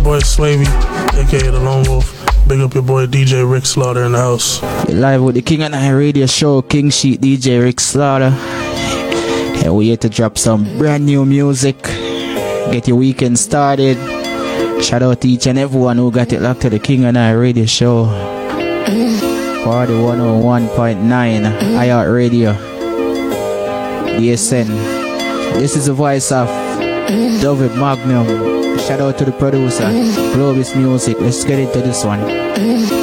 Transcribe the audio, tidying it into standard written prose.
your boy Slavey, aka the Lone Wolf. Big up your boy DJ Rick Slaughter in the house. You're live with the King and I Radio Show, King Sheet DJ Rick Slaughter. And we're here to drop some brand new music. Get your weekend started. Shout out to each and everyone who got it locked to the King and I Radio Show. Party 101.9 iHeart Radio. DSN. This is the voice of David Magnum. Shout out to the producer, Globus Music. Let's get into this one.